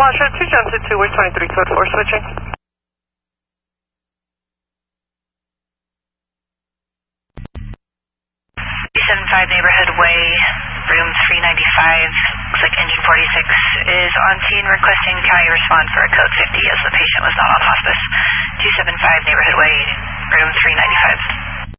Squad 2, John 22, West 23, code 4, switching. 275 Neighborhood Way, room 395. Looks like engine 46 is on scene requesting county respond for a code 50 as the patient was not on hospice. 275 Neighborhood Way, room 395.